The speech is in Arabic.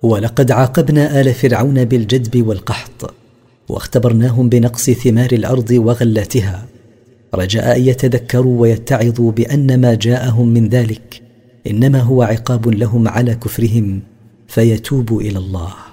ولقد عاقبنا آل فرعون بالجدب والقحط، واختبرناهم بنقص ثمار الأرض وغلاتها، رجاء أن يتذكروا ويتعظوا بأن ما جاءهم من ذلك إنما هو عقاب لهم على كفرهم، فيتوبوا إلى الله.